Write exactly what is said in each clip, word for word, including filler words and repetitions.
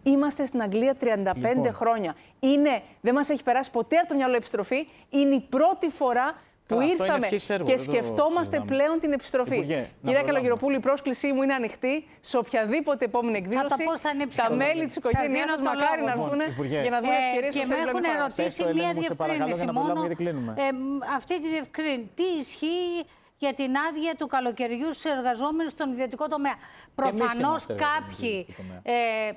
Είμαστε στην Αγγλία τριάντα πέντε λοιπόν. χρόνια. Είναι, δεν μας έχει περάσει ποτέ από το μυαλό επιστροφή. Είναι η πρώτη φορά που Καλά, ήρθαμε έργο, και σκεφτόμαστε πλέον την επιστροφή. Υπουργέ, Κυρία Καλογεροπούλου, η πρόσκλησή μου είναι ανοιχτή σε οποιαδήποτε επόμενη εκδήλωση. Θα το πω, θα είναι τα μέλη της οικογένειας μας μακάρι να έρθουν για να δουν ε, ευκαιρίες. Και με έχουν ερωτήσει μία διευκρίνηση μόνο. Ε, αυτή τη διευκρίνηση. Τι ισχύει για την άδεια του καλοκαιριού στους εργαζόμενους στον ιδιωτικό τομέα? Προφανώς κάποιοι. Ε,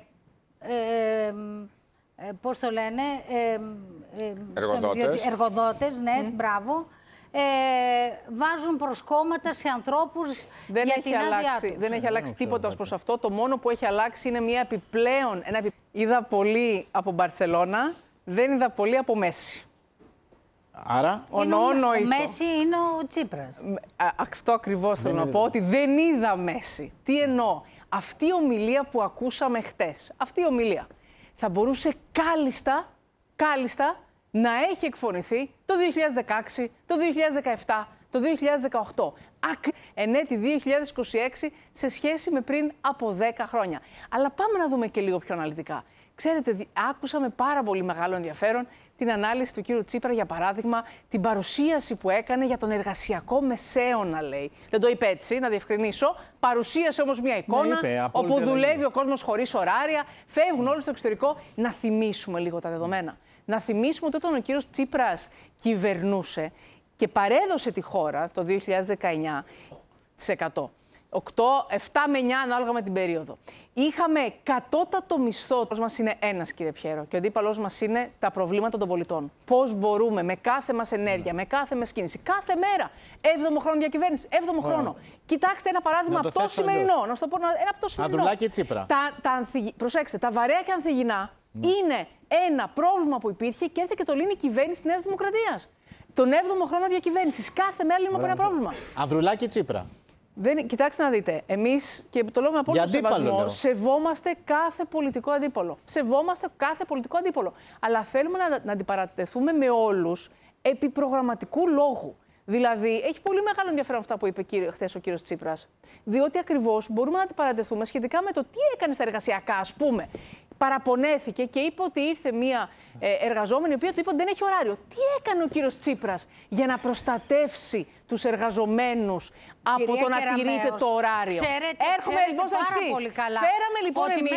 ε, ε, πώς το λένε, ε, ε, εργοδότες. εργοδότες, ναι, mm. μπράβο, ε, βάζουν προσκόμματα σε ανθρώπους δεν για έχει την άδειά αλλάξει, τους. Δεν έχει αλλάξει τίποτα ως προς αυτό. Το μόνο που έχει αλλάξει είναι μια επιπλέον... Ένα επι... Είδα πολύ από Μπαρσελόνα, δεν είδα πολύ από Μέση. Άρα, ο, ο, ο Μέση είναι ο Τσίπρας. Α, αυτό ακριβώς θέλω να πω, ότι δεν είδα Μέση. Τι εννοώ? Αυτή η ομιλία που ακούσαμε χτες, αυτή η ομιλία, θα μπορούσε κάλλιστα, κάλλιστα να έχει εκφωνηθεί το δύο χιλιάδες δεκαέξι, το δύο χιλιάδες δεκαεπτά, το δύο χιλιάδες δεκαοκτώ. Εν έτη δύο χιλιάδες είκοσι έξι σε σχέση με πριν από δέκα χρόνια. Αλλά πάμε να δούμε και λίγο πιο αναλυτικά. Ξέρετε, άκουσα με πάρα πολύ μεγάλο ενδιαφέρον την ανάλυση του κύριου Τσίπρα, για παράδειγμα, την παρουσίαση που έκανε για τον εργασιακό μεσαίωνα, λέει. Δεν το είπε έτσι, να διευκρινίσω. Παρουσίασε όμως μια εικόνα ναι, είπε, όπου δουλεύει ο κόσμος χωρίς ωράρια, φεύγουν όλοι στο εξωτερικό. Να θυμίσουμε λίγο τα δεδομένα. Να θυμίσουμε ότι όταν ο κύριος Τσίπρας κυβερνούσε και παρέδωσε τη χώρα το δύο χιλιάδες δεκαεννιά τοις εκατό. οκτώ, επτά με εννιά ανάλογα με την περίοδο. Είχαμε κατώτατο μισθό. Ο μας είναι ένας, κύριε Πιέρο, και ο αντίπαλός μας είναι τα προβλήματα των πολιτών. Πώς μπορούμε με κάθε μας ενέργεια, με κάθε μας κίνηση, κάθε μέρα, έβδομο χρόνο διακυβέρνηση, έβδομο χρόνο. Κοιτάξτε ένα παράδειγμα από το σημερινό. Να σου το πω, ένα από το σημερινό. Ανδρουλάκη Τσίπρα. Τα, τα ανθυγι... Προσέξτε, τα βαρέα και ανθυγινά mm. είναι ένα πρόβλημα που υπήρχε και έρθε και το λύνει η κυβέρνηση της Νέας Δημοκρατίας. Τον έβδομο χρόνο διακυβέρνησης. Κάθε μέρα λύνουμε από ένα πρόβλημα. Ανδρουλάκη Τσίπρα. Δεν, κοιτάξτε να δείτε, εμείς, και το λέω με απόλυτο σεβασμό, σεβόμαστε κάθε πολιτικό αντίπολο. Σεβόμαστε κάθε πολιτικό αντίπολο. Αλλά θέλουμε να, να αντιπαρατεθούμε με όλους επί προγραμματικού λόγου. Δηλαδή, έχει πολύ μεγάλο ενδιαφέρον αυτά που είπε χθες ο κύριος Τσίπρας. Διότι ακριβώς μπορούμε να αντιπαρατεθούμε σχετικά με το τι έκανε στα εργασιακά, ας πούμε. Παραπονέθηκε και είπε ότι ήρθε μία ε, εργαζόμενη, η οποία του είπε ότι δεν έχει ωράριο. Τι έκανε ο κύριος Τσίπρας για να προστατεύσει τους εργαζομένους από το να τηρείται το ωράριο? Ξέρετε, Έρχομαι ξέρετε λοιπόν στο εξής. Φέραμε λοιπόν εμείς